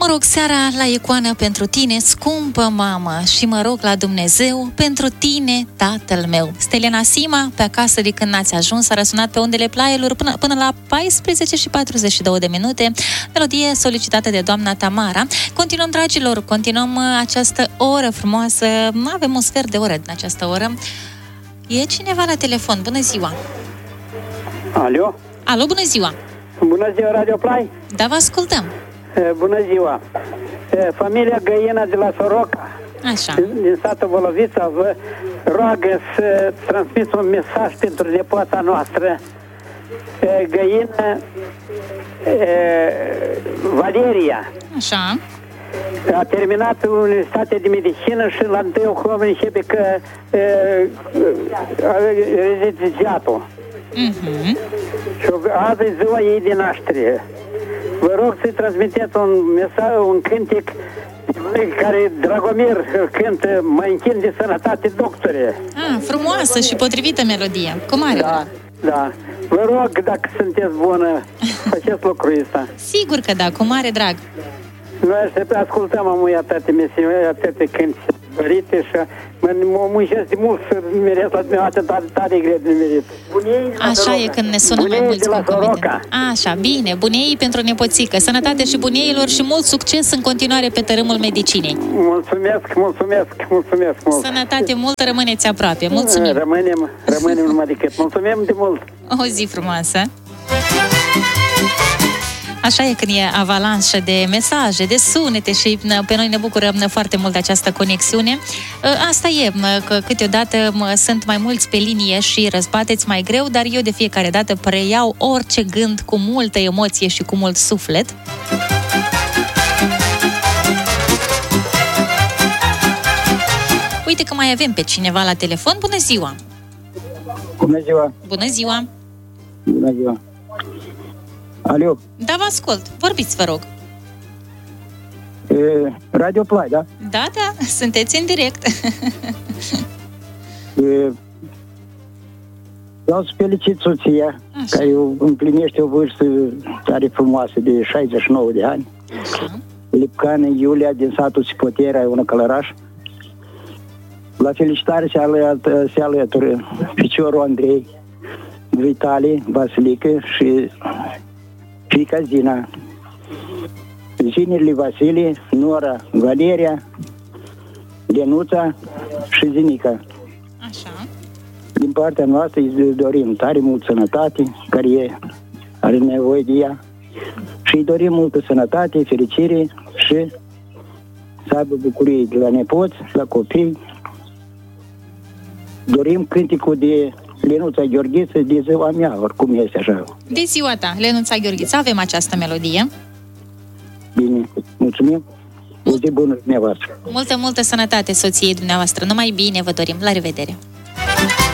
rog seara la icoană pentru tine, scumpă mamă, și mă rog la Dumnezeu pentru tine, tatăl meu. Stelena Sima, pe acasă de când n-ați ajuns, a răsunat pe undele Plaielor până la 14:42, melodie solicitată de doamna Tamara. Continuăm, dragilor, continuăm această oră frumoasă, avem un sfert de oră din această oră. E cineva la telefon, bună ziua! Alo? Alo, bună ziua! Bună ziua, Radio Play! Da, vă ascultăm! Bună ziua! Familia Găina de la Soroca, așa, din satul Volovița, vă roagă să transmiți un mesaj pentru nepoata noastră, Găina Valeria. așa. A terminat Universitatea de Medicină și la 1 octombrie începe că rezidențiatul. Și azi e ziua ei de naștere. Vă rog să-i transmiteți un mesaj, un cântec care Dragomir cântă, mă închin de sănătate, doctore. Frumoasă și potrivită melodie. Cu mare drag. Da. Vă rog, dacă sunteți bună, faceți lucrul ăsta. Sigur că da, cu mare drag. Noi ascultăm amuia atâtea misiuni, atâtea cânti dorite și mă muncesc de mult să meresc la dumneavoastră, tare greu de merit. Așa e când ne sună mai mulți concomitente. Așa, bine, buneii pentru nepoțică, sănătate și buneilor și mult succes în continuare pe tărâmul medicinei. Mulțumesc mult. Sănătate multă, rămâneți aproape. Mulțumim. Rămânem numai decât. Mulțumim de mult. O zi frumoasă. Așa e când e avalanșă de mesaje, de sunete și pe noi ne bucură foarte mult de această conexiune. Asta e, că câteodată sunt mai mulți pe linie și răzbateți mai greu, dar eu de fiecare dată preiau orice gând cu multă emoție și cu mult suflet. Uite că mai avem pe cineva la telefon. Bună ziua! Bună ziua! Bună ziua! Bună ziua! Alo? Da, vă ascult. Vorbiți, vă rog. Radio Play, da? Da, sunteți în direct. Vreau să felicit soția, care împlinește o vârstă tare frumoasă de 69 de ani. Așa. Lipcană Iulia, din satul Sipotera, un Călăraș. La felicitare se alătură ficiorul Andrei, Vitalie, Vasilică și fiica Zina, Zinile Vasile, Nora Valeria, Lenuța și Zinica. Așa. Din partea noastră îi dorim tare mult sănătate, care are nevoie de ea, și îi dorim multă sănătate, fericire și să aibă bucurie de la nepoți, la copii. Dorim cânticul de Lenuța Gheorghiță, de ziua mea, oricum este așa. De ziua ta, Lenuța Gheorghiță, avem această melodie. Bine, mulțumim. O zi bună dumneavoastră. Multă sănătate soției dumneavoastră. Numai bine vă dorim. La revedere!